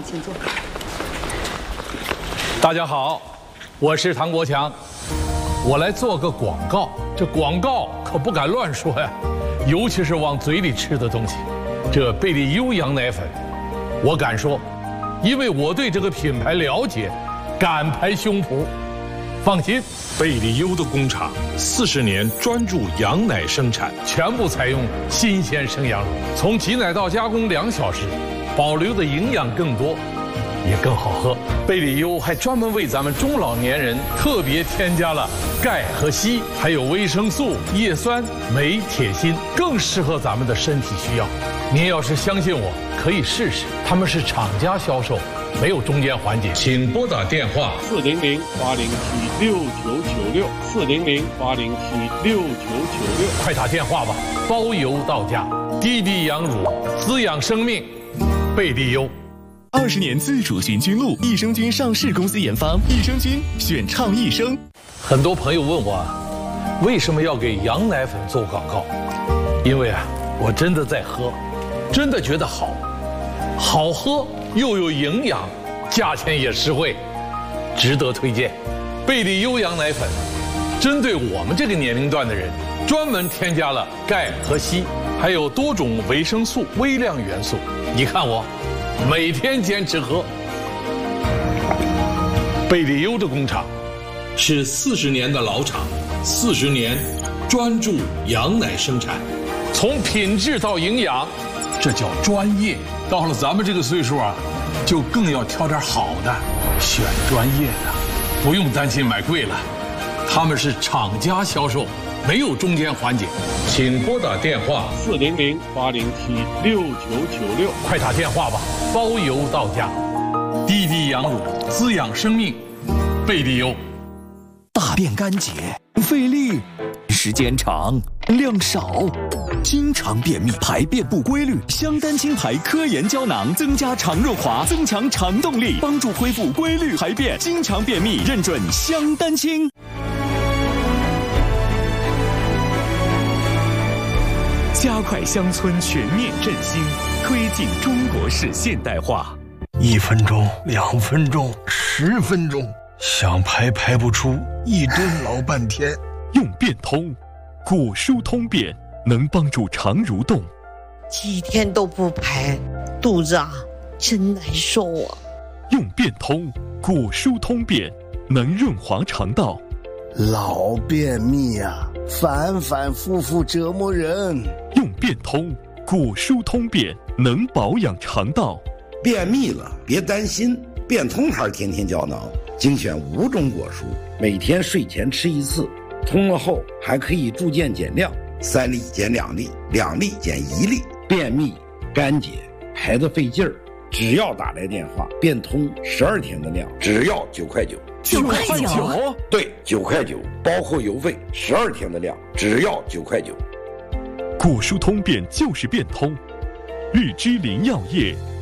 请坐。 大家好，我是唐国强，我来做个广告。这广告可不敢乱说呀，尤其是往嘴里吃的东西。这贝利优羊奶粉，我敢说，因为我对这个品牌了解，敢拍胸脯。放心， 贝利优的工厂40年专注羊奶生产， 全部采用新鲜生羊乳，从挤奶到加工2小时，保留的营养更多，也更好喝。贝利优还专门为咱们中老年人特别添加了钙和硒，还有维生素、叶酸、镁、铁、锌，更适合咱们的身体需要。您要是相信我，可以试试。他们是厂家销售，没有中间环节。请拨打电话 400-807-6996，400-807-6996， 快打电话吧，包邮到家。滴滴羊乳，滋养生命，贝利优。 20年自主循菌露，益生菌上市公司研发，益生菌选倡益生。 很多朋友问我，为什么要给羊奶粉做广告？因为我真的在喝，真的觉得好喝又有营养，价钱也实惠，值得推荐。贝利优羊奶粉针对我们这个年龄段的人，专门添加了钙和硒，还有多种维生素、微量元素。你看我每天坚持喝。贝利优的工厂是40年的老厂，40年专注羊奶生产，从品质到营养，这叫专业。到了咱们这个岁数就更要挑点好的，选专业的，不用担心买贵了。他们是厂家销售，没有中间环节。请拨打电话 400-807-6996， 快打电话吧，包邮到家。滴滴羊乳，滋养生命，贝利优。 大便干结、费力、时间长、量少，经常便秘、排便不规律，香丹清排科研胶囊增加肠润滑，增强肠动力，帮助恢复规律排便。经常便秘认准香丹清。加快乡村全面振兴，推进中国式现代化。 1分钟、2分钟、10分钟，想排不出，一蹲老半天。 用便通，骨疏通便，能帮助肠蠕动。 几天都不排，肚子真难受啊。 用便通，骨疏通便，能润滑肠道。 老便秘反反复复折磨人。 用便通，骨疏通便，能保养肠道。 便秘了别担心，便通牌天天胶囊精选5种果蔬，每天睡前吃1次，通了后还可以逐渐减量，3粒减2粒，2粒减1粒。便秘、干结、排得费劲儿，只要打来电话，便通12天的量，只要9块9。 9块9？ 对，9块9，包括邮费，12天的量，只要9块9。 骨疏通便就是便通，日之林药业